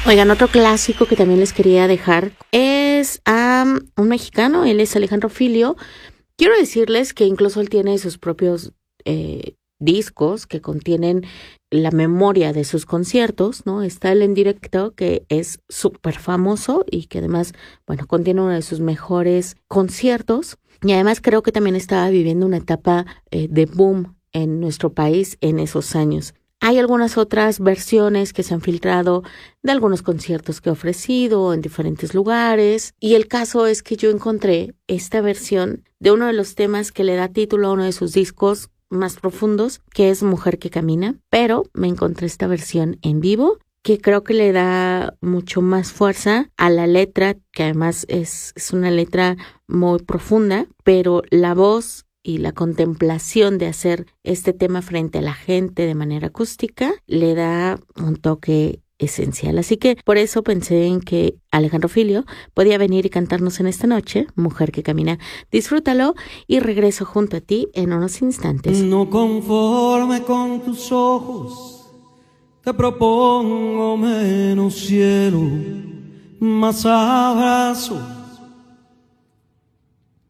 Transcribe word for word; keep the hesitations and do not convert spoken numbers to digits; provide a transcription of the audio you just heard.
Oigan, otro clásico que también les quería dejar es a um, un mexicano, él es Alejandro Filio. Quiero decirles que incluso él tiene sus propios eh, discos que contienen la memoria de sus conciertos, ¿no? Está el en directo, que es súper famoso y que además, bueno, contiene uno de sus mejores conciertos. Y además creo que también estaba viviendo una etapa eh, de boom en nuestro país en esos años. Hay algunas otras versiones que se han filtrado de algunos conciertos que ha ofrecido en diferentes lugares, y el caso es que yo encontré esta versión de uno de los temas que le da título a uno de sus discos más profundos, que es Mujer que Camina, pero me encontré esta versión en vivo que creo que le da mucho más fuerza a la letra, que además es, es una letra muy profunda, pero la voz y la contemplación de hacer este tema frente a la gente de manera acústica le da un toque esencial. Así que por eso pensé en que Alejandro Filio podía venir y cantarnos en esta noche, Mujer que Camina. Disfrútalo y regreso junto a ti en unos instantes. No conforme con tus ojos, te propongo menos cielo, más abrazo